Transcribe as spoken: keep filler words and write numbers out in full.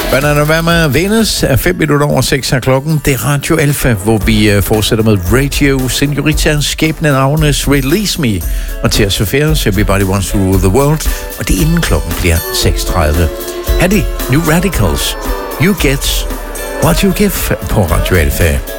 Bananarama Venus er fem minutter over seks af klokken. Det er Radio Alpha, hvor vi fortsætter med Radio Senorita, skæbnen navnes Release Me. Og til at surfere, Everybody Wants to Rule the World. Og det er inden klokken bliver seks tredive. Her er det New Radicals. You get what you give på Radio Alpha.